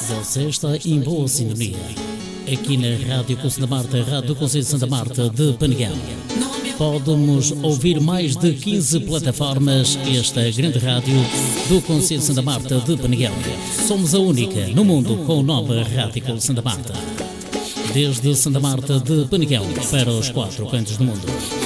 Você está em boa sintonia. Aqui na Rádio Conselho Santa Marta, Rádio do Conselho de Santa Marta de Peneguão. Podemos ouvir mais de 15 plataformas. Esta grande rádio do Conselho de Santa Marta de Peneguão. Somos a única no mundo com o nome Rádio Conselho Santa Marta. Desde Santa Marta de Peneguão para os 4 cantos do mundo.